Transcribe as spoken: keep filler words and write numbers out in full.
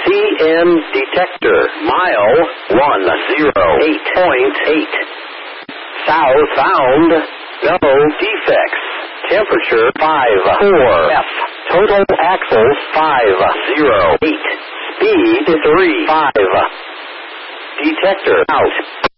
C M detector. Mile one zero eight point eight. South bound. No defects. Temperature five four F. Total axles five zero eight. Speed three five. Detector out.